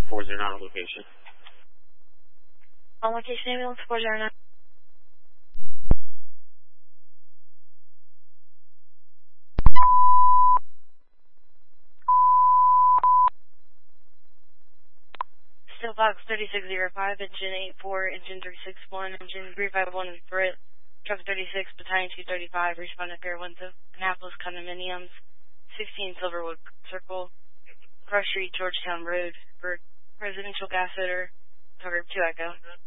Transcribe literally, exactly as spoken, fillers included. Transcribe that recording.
four zero nine location. On location, ambulance four zero nine. Still Fox thirty-six zero five, engine eight four, engine three six one, engine three five one is Brit, traffic thirty-six, battalion two thirty-five, respond to Pier one to Annapolis Condominiums, sixteen Silverwood Circle, Cross Street, Georgetown Road, for Presidential Gas Fitter, Target two Echo.